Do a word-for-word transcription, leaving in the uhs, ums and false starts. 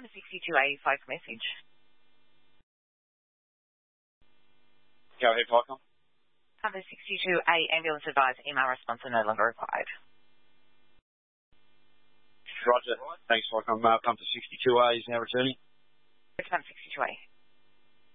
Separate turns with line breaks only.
Find the sixty-two A folk message.
Go ahead, Falcon.
Find the sixty-two A ambulance advised email response are no longer required.
Roger. Thanks, Falcon. Uh, pump to sixty-two A is now returning.
Return sixty-two A.